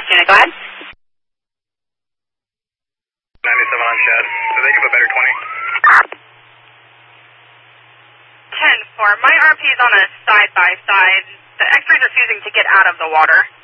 unit, go ahead. 97 on Chad. Do they give a better 20? 10-4. My RP is on a side-by-side. The X-ray's refusing to get out of the water.